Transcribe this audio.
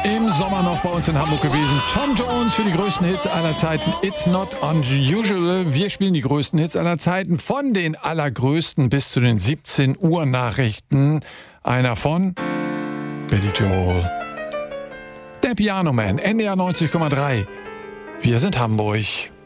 Im Sommer noch bei uns in Hamburg gewesen. Tom Jones für die größten Hits aller Zeiten. It's not unusual. Wir spielen die größten Hits aller Zeiten. Von den allergrößten bis zu den 17 Uhr Nachrichten. Einer von Billy Joel. Der Piano Man, NDR 90,3. Wir sind Hamburg.